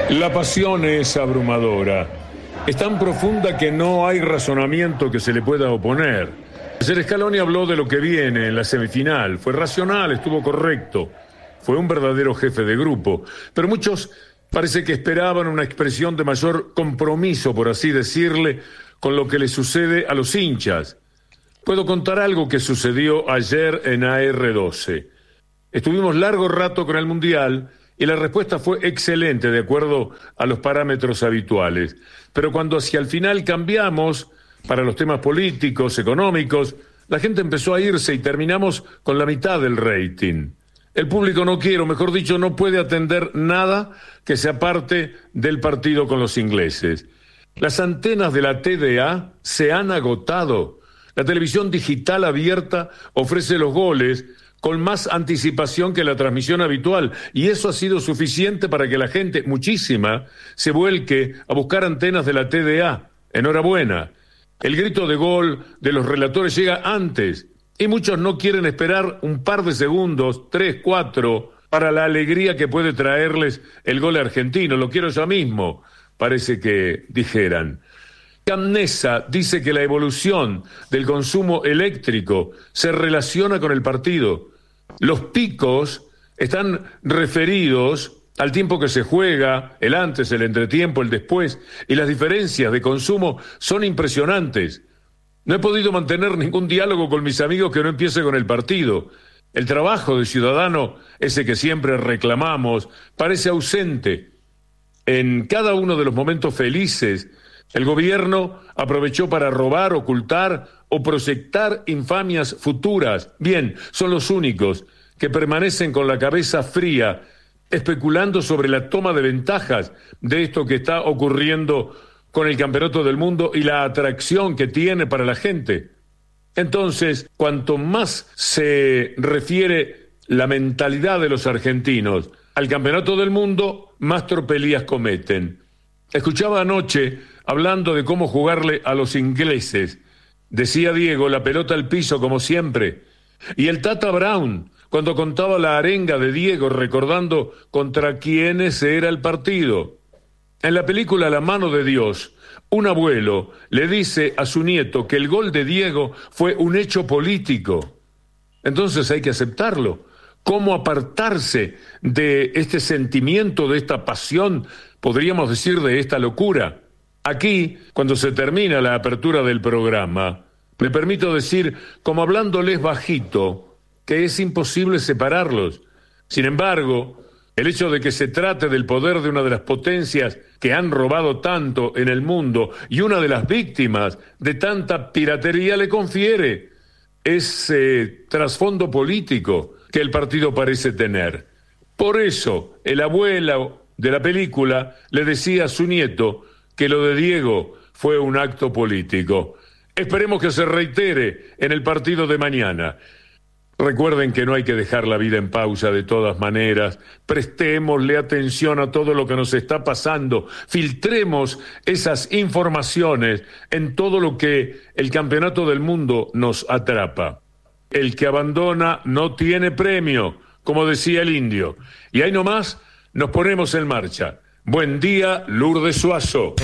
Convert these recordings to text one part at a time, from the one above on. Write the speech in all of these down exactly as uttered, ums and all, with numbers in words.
La pasión es abrumadora. Es tan profunda que no hay razonamiento que se le pueda oponer. Ayer Scaloni habló de lo que viene en la semifinal. Fue racional, estuvo correcto. Fue un verdadero jefe de grupo. Pero muchos parece que esperaban una expresión de mayor compromiso, por así decirle, con lo que le sucede a los hinchas. Puedo contar algo que sucedió ayer en A R doce. Estuvimos largo rato con el Mundial y la respuesta fue excelente de acuerdo a los parámetros habituales. Pero cuando hacia el final cambiamos para los temas políticos, económicos, la gente empezó a irse y terminamos con la mitad del rating. El público no quiere, o mejor dicho, no puede atender nada que se aparte del partido con los ingleses. Las antenas de la T D A se han agotado. La televisión digital abierta ofrece los goles con más anticipación que la transmisión habitual, y eso ha sido suficiente para que la gente, muchísima, se vuelque a buscar antenas de la T D A. Enhorabuena. El grito de gol de los relatores llega antes, y muchos no quieren esperar un par de segundos, tres, cuatro, para la alegría que puede traerles el gol argentino. Lo quiero ya mismo, parece que dijeran. Camnesa dice que la evolución del consumo eléctrico se relaciona con el partido. Los picos están referidos al tiempo que se juega, el antes, el entretiempo, el después, y las diferencias de consumo son impresionantes. No he podido mantener ningún diálogo con mis amigos que no empiece con el partido. El trabajo de ciudadano, ese que siempre reclamamos, parece ausente. En cada uno de los momentos felices, el gobierno aprovechó para robar, ocultar o proyectar infamias futuras. Bien, son los únicos que permanecen con la cabeza fría, especulando sobre la toma de ventajas de esto que está ocurriendo con el Campeonato del Mundo y la atracción que tiene para la gente. Entonces, cuanto más se refiere la mentalidad de los argentinos al Campeonato del Mundo, más tropelías cometen. Escuchaba anoche hablando de cómo jugarle a los ingleses. Decía Diego, la pelota al piso como siempre. Y el Tata Brown, cuando contaba la arenga de Diego recordando contra quiénes era el partido. En la película La mano de Dios, un abuelo le dice a su nieto que el gol de Diego fue un hecho político. Entonces hay que aceptarlo. ¿Cómo apartarse de este sentimiento, de esta pasión, podríamos decir, de esta locura? Aquí, cuando se termina la apertura del programa, me permito decir, como hablándoles bajito, que es imposible separarlos. Sin embargo, el hecho de que se trate del poder de una de las potencias que han robado tanto en el mundo y una de las víctimas de tanta piratería le confiere ese trasfondo político que el partido parece tener. Por eso, el abuelo de la película le decía a su nieto que lo de Diego fue un acto político. Esperemos que se reitere en el partido de mañana. Recuerden que no hay que dejar la vida en pausa de todas maneras. Prestémosle atención a todo lo que nos está pasando. Filtremos esas informaciones en todo lo que el Campeonato del Mundo nos atrapa. El que abandona no tiene premio, como decía el indio. Y ahí nomás nos ponemos en marcha. Buen día, Lourdes Suazo.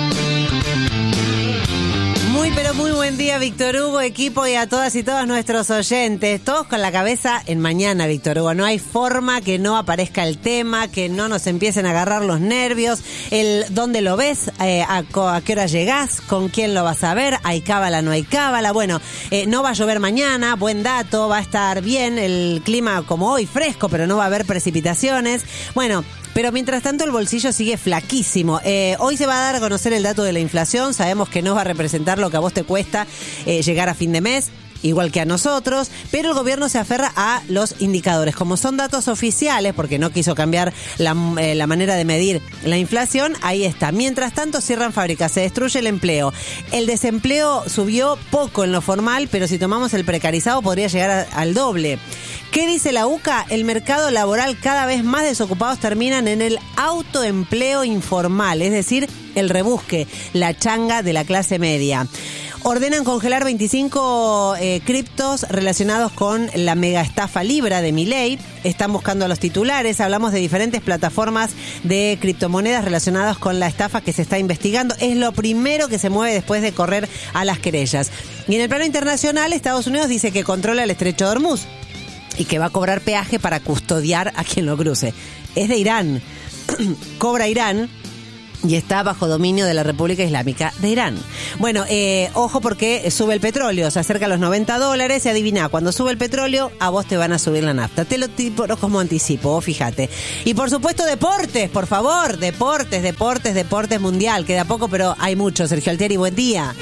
Muy, pero muy buen día, Víctor Hugo, equipo, y a todas y todos nuestros oyentes. Todos con la cabeza en mañana, Víctor Hugo. No hay forma que no aparezca el tema, que no nos empiecen a agarrar los nervios. El dónde lo ves, eh, a, a qué hora llegás, con quién lo vas a ver, hay cábala, no hay cábala. Bueno, eh, no va a llover mañana, buen dato, va a estar bien el clima como hoy, fresco, pero no va a haber precipitaciones. Bueno, pero mientras tanto el bolsillo sigue flaquísimo. Eh, hoy se va a dar a conocer el dato de la inflación. Sabemos que no va a representar lo que a vos te cuesta eh, llegar a fin de mes, igual que a nosotros, pero el gobierno se aferra a los indicadores. Como son datos oficiales, porque no quiso cambiar la, eh, la manera de medir la inflación, ahí está. Mientras tanto cierran fábricas, se destruye el empleo. El desempleo subió poco en lo formal, pero si tomamos el precarizado podría llegar a, al doble. ¿Qué dice la U C A? El mercado laboral, cada vez más desocupados terminan en el autoempleo informal, es decir, el rebusque, la changa de la clase media. Ordenan congelar veinticinco eh, criptos relacionados con la mega estafa Libra de Milei. Están buscando a los titulares. Hablamos de diferentes plataformas de criptomonedas relacionadas con la estafa que se está investigando. Es lo primero que se mueve después de correr a las querellas. Y en el plano internacional, Estados Unidos dice que controla el estrecho de Hormuz y que va a cobrar peaje para custodiar a quien lo cruce. Es de Irán. Cobra Irán y está bajo dominio de la República Islámica de Irán. Bueno, eh, ojo porque sube el petróleo, se acerca a los noventa dólares y adivina, cuando sube el petróleo, a vos te van a subir la nafta. Te lo tipo como anticipo, vos fíjate. Y por supuesto deportes, por favor, deportes, deportes, deportes mundial. Queda poco, pero hay mucho. Sergio Altieri, buen día.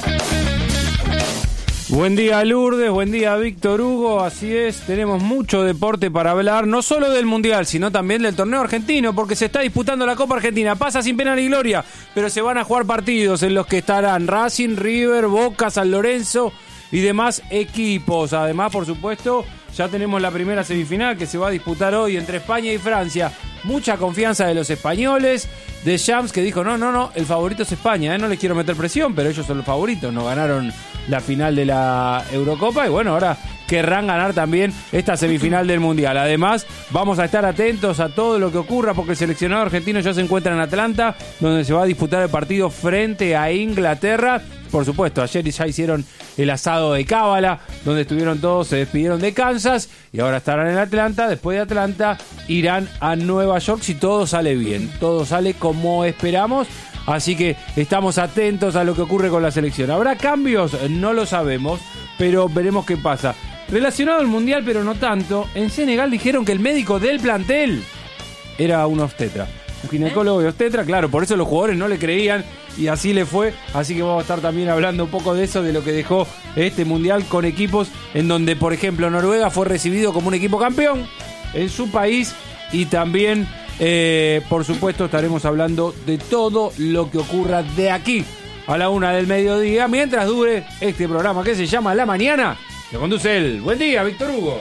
Buen día Lourdes, buen día Víctor Hugo, así es, tenemos mucho deporte para hablar, no solo del Mundial, sino también del torneo argentino, porque se está disputando la Copa Argentina, pasa sin pena ni gloria, pero se van a jugar partidos en los que estarán Racing, River, Boca, San Lorenzo y demás equipos. Además, por supuesto, ya tenemos la primera semifinal que se va a disputar hoy entre España y Francia. Mucha confianza de los españoles, de Shams que dijo, no, no, no, el favorito es España, ¿eh? No les quiero meter presión, pero ellos son los favoritos, no ganaron la final de la Eurocopa y bueno, ahora querrán ganar también esta semifinal del Mundial. Además, vamos a estar atentos a todo lo que ocurra porque el seleccionado argentino ya se encuentra en Atlanta, donde se va a disputar el partido frente a Inglaterra. Por supuesto, ayer ya hicieron el asado de Cábala, donde estuvieron todos, se despidieron de Kansas y ahora estarán en Atlanta. Después de Atlanta irán a Nueva York si todo sale bien, todo sale como esperamos. Así que estamos atentos a lo que ocurre con la selección. ¿Habrá cambios? No lo sabemos, pero veremos qué pasa. Relacionado al Mundial, pero no tanto, en Senegal dijeron que el médico del plantel era un obstetra. Un ginecólogo y obstetra, claro, por eso los jugadores no le creían y así le fue. Así que vamos a estar también hablando un poco de eso, de lo que dejó este Mundial con equipos en donde, por ejemplo, Noruega fue recibido como un equipo campeón en su país y también... Eh, por supuesto estaremos hablando de todo lo que ocurra de aquí a la una del mediodía mientras dure este programa que se llama La Mañana, que conduce él. Buen día, Víctor Hugo.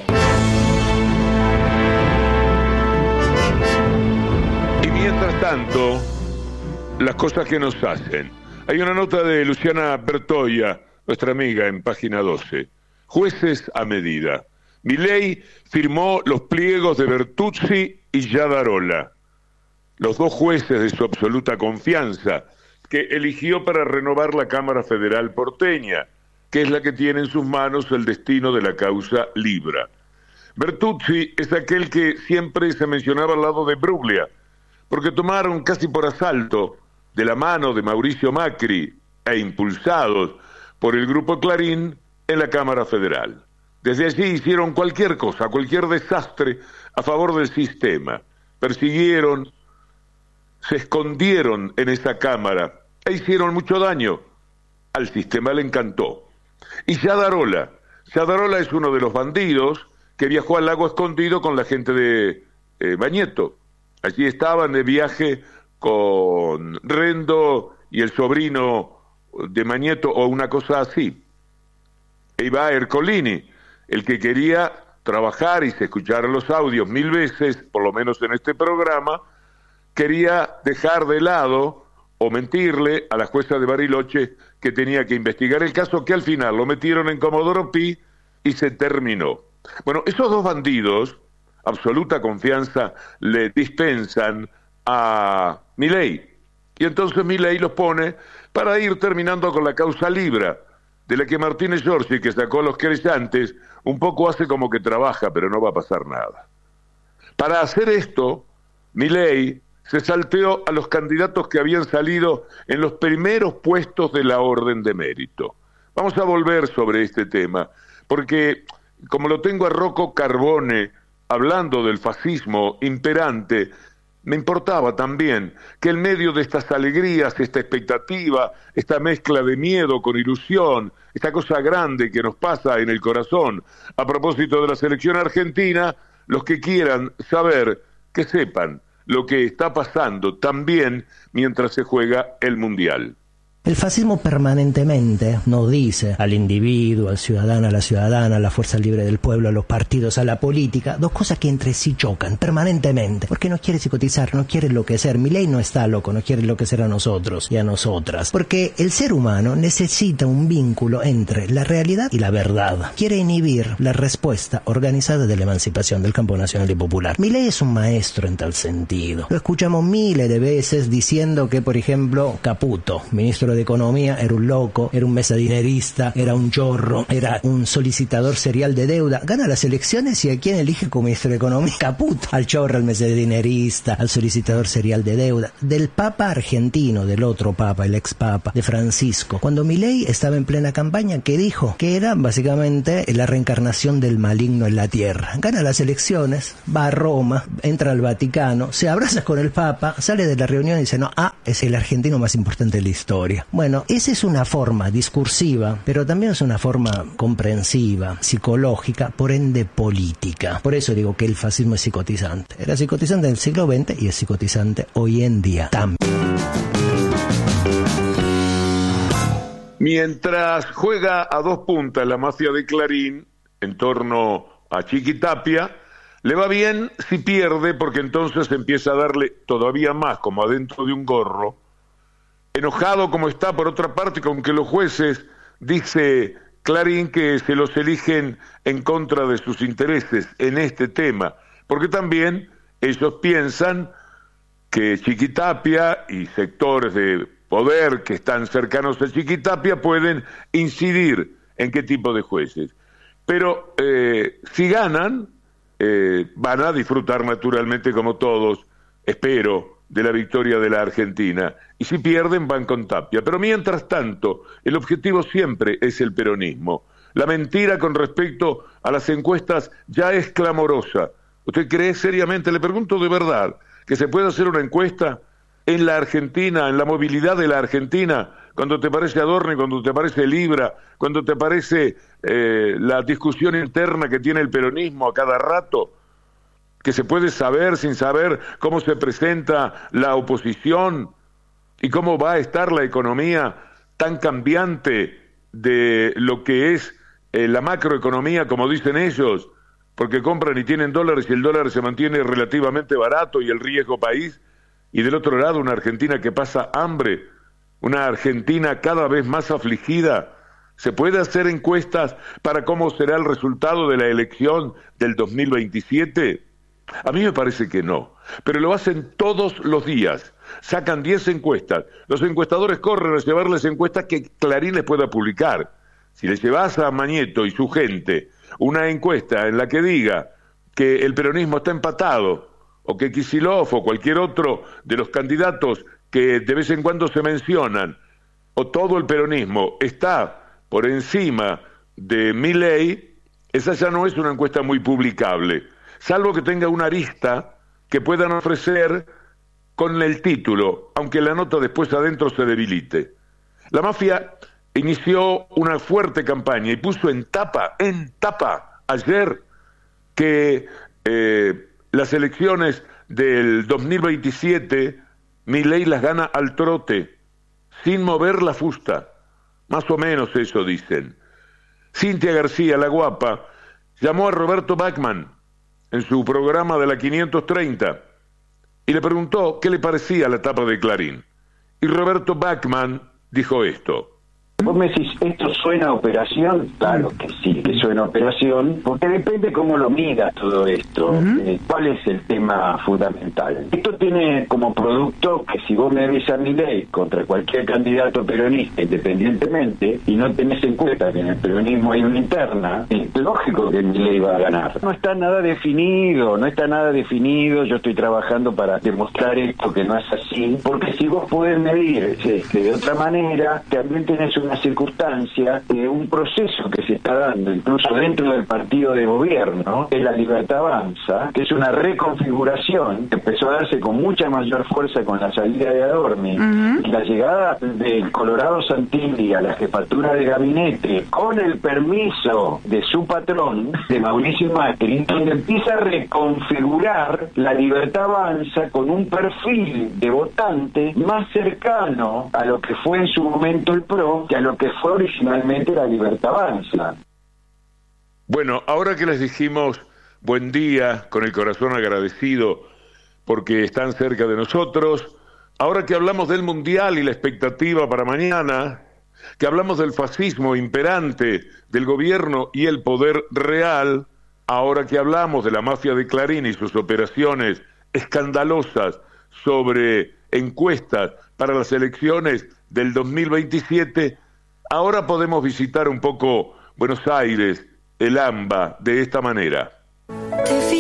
Y mientras tanto, las cosas que nos hacen. Hay una nota de Luciana Bertoia, nuestra amiga, en página doce. Jueces a medida. Milei firmó los pliegos de Bertuzzi y Yadarola, los dos jueces de su absoluta confianza, que eligió para renovar la Cámara Federal porteña, que es la que tiene en sus manos el destino de la causa Libra. Bertuzzi es aquel que siempre se mencionaba al lado de Bruglia, porque tomaron casi por asalto, de la mano de Mauricio Macri e impulsados por el Grupo Clarín, en la Cámara Federal. Desde allí hicieron cualquier cosa, cualquier desastre a favor del sistema. Persiguieron, se escondieron en esa Cámara e hicieron mucho daño. Al sistema le encantó. Y Yadarola, Yadarola es uno de los bandidos que viajó al lago escondido con la gente de eh, Bañeto. Allí estaban de viaje con Rendo y el sobrino de Bañeto o una cosa así. E iba Ercolini, el que quería trabajar y se escucharon los audios mil veces, por lo menos en este programa, quería dejar de lado o mentirle a la jueza de Bariloche que tenía que investigar el caso, que al final lo metieron en Comodoro Pi y se terminó. Bueno, esos dos bandidos, absoluta confianza, le dispensan a Milei. Y entonces Milei los pone para ir terminando con la causa Libra, de la que Martínez Giorgi, que sacó a los querellantes, un poco hace como que trabaja, pero no va a pasar nada. Para hacer esto, Milei se salteó a los candidatos que habían salido en los primeros puestos de la orden de mérito. Vamos a volver sobre este tema, porque como lo tengo a Rocco Carbone hablando del fascismo imperante, me importaba también que en medio de estas alegrías, esta expectativa, esta mezcla de miedo con ilusión, esta cosa grande que nos pasa en el corazón, a propósito de la selección argentina, los que quieran saber, que sepan lo que está pasando también mientras se juega el Mundial. El fascismo permanentemente nos dice al individuo, al ciudadano, a la ciudadana, a la fuerza libre del pueblo, a los partidos, a la política, dos cosas que entre sí chocan permanentemente, porque nos quiere psicotizar, nos quiere enloquecer. Milei no está loco, nos quiere enloquecer a nosotros y a nosotras, porque el ser humano necesita un vínculo entre la realidad y la verdad. Quiere inhibir la respuesta organizada de la emancipación del campo nacional y popular. Milei es un maestro en tal sentido. Lo escuchamos miles de veces diciendo que, por ejemplo, Caputo, ministro de Economía, era un loco, era un mesadinerista, era un chorro, era un solicitador serial de deuda. Gana las elecciones y ¿a quién elige como ministro de Economía? Caputo. Al chorro, al mesadinerista, al solicitador serial de deuda. Del papa argentino, del otro papa, el ex papa, de Francisco. Cuando Milei estaba en plena campaña, ¿qué dijo? Que era básicamente la reencarnación del maligno en la tierra. Gana las elecciones, va a Roma, entra al Vaticano, se abraza con el papa, sale de la reunión y dice, no, ah, es el argentino más importante de la historia. Bueno, esa es una forma discursiva, pero también es una forma comprensiva, psicológica, por ende política. Por eso digo que el fascismo es psicotizante. Era psicotizante en el siglo veinte y es psicotizante hoy en día también. Mientras juega a dos puntas la mafia de Clarín en torno a Chiquitapia, le va bien si pierde, porque entonces empieza a darle todavía más, como adentro de un gorro. Enojado como está, por otra parte, con que los jueces, dice Clarín, que se los eligen en contra de sus intereses en este tema, porque también ellos piensan que Chiquitapia y sectores de poder que están cercanos a Chiquitapia pueden incidir en qué tipo de jueces. Pero eh, si ganan, eh, van a disfrutar naturalmente, como todos, espero, de la victoria de la Argentina. Y si pierden, van con Tapia. Pero mientras tanto, el objetivo siempre es el peronismo. La mentira con respecto a las encuestas ya es clamorosa. ¿Usted cree seriamente, le pregunto de verdad, que se puede hacer una encuesta en la Argentina, en la movilidad de la Argentina, cuando te parece Adorni, cuando te parece Libra, cuando te parece eh, la discusión interna que tiene el peronismo a cada rato, que se puede saber sin saber cómo se presenta la oposición y cómo va a estar la economía tan cambiante de lo que es eh, la macroeconomía, como dicen ellos, porque compran y tienen dólares y el dólar se mantiene relativamente barato y el riesgo país, y del otro lado una Argentina que pasa hambre, una Argentina cada vez más afligida. ¿Se puede hacer encuestas para cómo será el resultado de la elección del dos mil veintisiete? A mí me parece que no, pero lo hacen todos los días. Sacan diez encuestas, los encuestadores corren a llevarles encuestas que Clarín les pueda publicar. Si le llevas a Mañeto y su gente una encuesta en la que diga que el peronismo está empatado, o que Kicillof o cualquier otro de los candidatos que de vez en cuando se mencionan, o todo el peronismo está por encima de Milei, esa ya no es una encuesta muy publicable, salvo que tenga una arista que puedan ofrecer con el título, aunque la nota después adentro se debilite. La mafia inició una fuerte campaña y puso en tapa, en tapa, ayer, que eh, las elecciones del dos mil veintisiete, Milei las gana al trote, sin mover la fusta. Más o menos eso dicen. Cintia García, la guapa, llamó a Roberto Bachmann en su programa de la quinientos treinta y le preguntó qué le parecía la etapa de Clarín. Y Roberto Bachmann dijo esto. Vos me decís, ¿esto suena a operación? Claro que sí, que suena a operación, porque depende cómo lo miras todo esto. Uh-huh. Eh, ¿Cuál es el tema fundamental? Esto tiene como producto que si vos me ves a Milei contra cualquier candidato peronista independientemente, y no tenés en cuenta que en el peronismo hay una interna, es lógico que Milei va a ganar. No está nada definido, no está nada definido, yo estoy trabajando para demostrar esto que no es así, porque si vos podés medir este, de otra manera, también tenés un una circunstancia, eh, un proceso que se está dando incluso dentro del partido de gobierno, es la Libertad Avanza, que es una reconfiguración que empezó a darse con mucha mayor fuerza con la salida de Adorni, uh-huh. y la llegada del Colorado Santilli a la jefatura de gabinete con el permiso de su patrón, de Mauricio Macri, donde empieza a reconfigurar la Libertad Avanza con un perfil de votante más cercano a lo que fue en su momento el P R O que a lo que fue originalmente la Libertad Avanza. Bueno, ahora que les dijimos buen día, con el corazón agradecido porque están cerca de nosotros, ahora que hablamos del Mundial y la expectativa para mañana, que hablamos del fascismo imperante del gobierno y el poder real, ahora que hablamos de la mafia de Clarín y sus operaciones escandalosas sobre encuestas para las elecciones del dos mil veintisiete, ahora podemos visitar un poco Buenos Aires, el AMBA, de esta manera.